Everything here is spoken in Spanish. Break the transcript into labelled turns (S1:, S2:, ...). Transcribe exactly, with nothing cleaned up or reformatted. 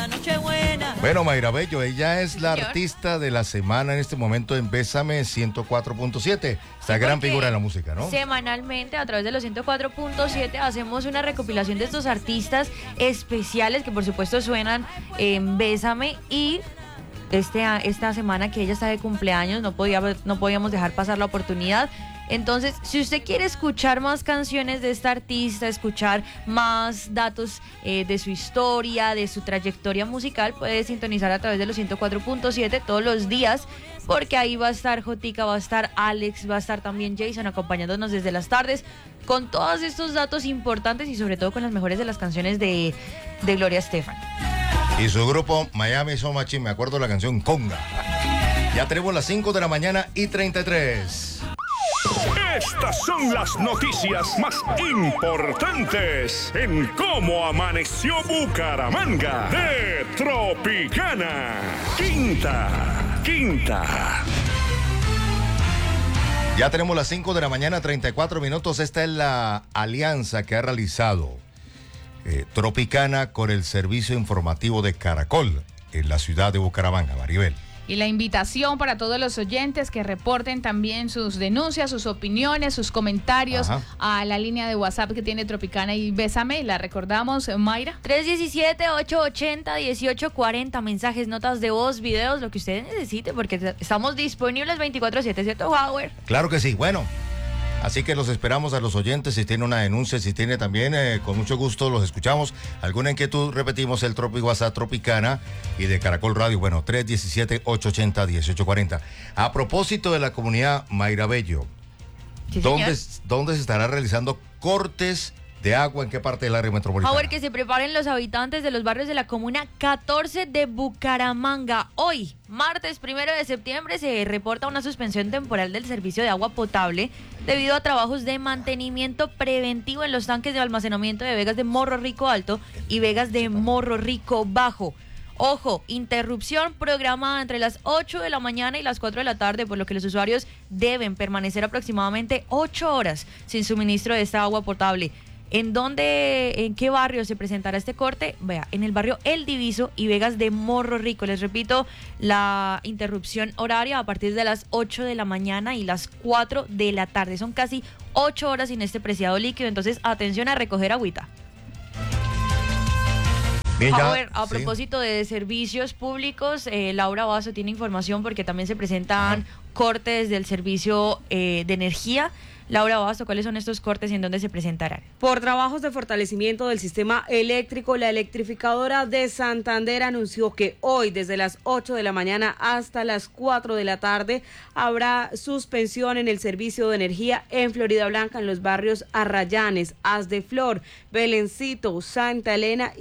S1: la noche buena.
S2: Bueno, Mayra Bello, ella es la
S3: Señor.
S2: artista de la semana en este momento en Bésame ciento cuatro punto siete. Esta
S3: Sí,
S2: gran
S3: porque
S2: figura de la música, ¿no?
S3: Semanalmente, a través de los ciento cuatro punto siete, hacemos una recopilación de estos artistas especiales que, por supuesto, suenan en Bésame. Y este, esta semana que ella está de cumpleaños, no, podía, no podíamos dejar pasar la oportunidad. Entonces, si usted quiere escuchar más canciones de esta artista, escuchar más datos eh, de su historia, de su trayectoria musical, puede sintonizar a través de los ciento cuatro punto siete todos los días, porque ahí va a estar Jotica, va a estar Alex, va a estar también Jason acompañándonos desde las tardes con todos estos datos importantes y sobre todo con las mejores de las canciones de, de Gloria Estefan.
S2: Y su grupo Miami So Machine, me acuerdo la canción Conga. Ya tenemos las cinco de la mañana y treinta y tres.
S4: Estas son las noticias más importantes en Cómo Amaneció Bucaramanga de Tropicana. Quinta, quinta.
S2: Ya tenemos las cinco de la mañana, treinta y cuatro minutos. Esta es la alianza que ha realizado eh, Tropicana con el servicio informativo de Caracol en la ciudad de Bucaramanga, Maribel.
S5: Y la invitación para todos los oyentes que reporten también sus denuncias, sus opiniones, sus comentarios
S2: Ajá.
S5: a la línea de WhatsApp que tiene Tropicana y Bésame. La recordamos, Mayra.
S3: tres uno siete, ocho ocho cero, uno ocho cuatro cero, mensajes, notas de voz, videos, lo que usted necesite, porque estamos disponibles veinticuatro siete, ¿cierto, Howard?
S2: Claro que sí, bueno. Así que los esperamos a los oyentes, si tiene una denuncia, si tiene también, eh, con mucho gusto los escuchamos. ¿Alguna inquietud? Repetimos el Tropi WhatsApp Tropicana y de Caracol Radio, bueno, tres uno siete, ocho ocho cero, uno ocho cuatro cero. A propósito de la comunidad Mayra Bello,
S3: Sí,
S2: ¿dónde,
S3: señor.
S2: ¿dónde se estará realizando cortes de agua? ¿En qué parte del área metropolitana?
S3: Howard, que se preparen los habitantes de los barrios de la comuna catorce de Bucaramanga. Hoy, martes primero de septiembre, se reporta una suspensión temporal del servicio de agua potable debido a trabajos de mantenimiento preventivo en los tanques de almacenamiento de Vegas de Morro Rico Alto y Vegas de Morro Rico Bajo. Ojo, interrupción programada entre las ocho de la mañana y las cuatro de la tarde, por lo que los usuarios deben permanecer aproximadamente ocho horas sin suministro de esta agua potable. ¿En dónde, en qué barrio se presentará este corte? Vea, en el barrio El Diviso y Vegas de Morro Rico. Les repito, la interrupción horaria a partir de las ocho de la mañana y las cuatro de la tarde. Son casi ocho horas sin este preciado líquido, entonces atención a recoger agüita.
S2: Bien, ya,
S3: A ver, a
S2: sí.
S3: propósito de servicios públicos, eh, Laura Basso tiene información porque también se presentan Ajá. cortes del servicio eh, de energía. Laura Basso, ¿cuáles son estos cortes y en dónde se presentarán?
S6: Por trabajos de fortalecimiento del sistema eléctrico, la electrificadora de Santander anunció que hoy, desde las ocho de la mañana hasta las cuatro de la tarde, habrá suspensión en el servicio de energía en Florida Blanca, en los barrios Arrayanes, Haz de Flor, Belencito, Santa Elena